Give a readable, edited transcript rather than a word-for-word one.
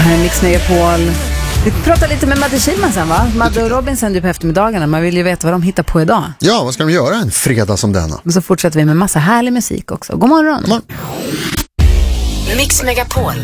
här är Mix Megapol. Vi pratar lite med Madde Kihlman sen, va? Madde och Robin sänder ju på eftermiddagarna. Man vill ju veta vad de hittar på idag. Ja, vad ska de göra en fredag som denna? Och så fortsätter vi med massa härlig musik också. God morgon. God morgon. Mix Megapol.